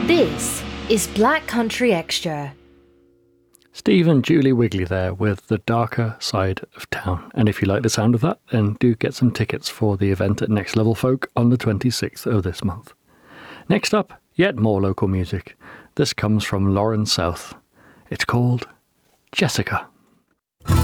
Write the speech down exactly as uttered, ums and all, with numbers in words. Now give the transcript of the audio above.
This is Black Country Extra. Steve and Julie Wigley there with The Darker Side of Town. And if you like the sound of that, then do get some tickets for the event at Next Level Folk on the twenty-sixth of this month. Next up, yet more local music. This comes from Lauren South. It's called Jessica.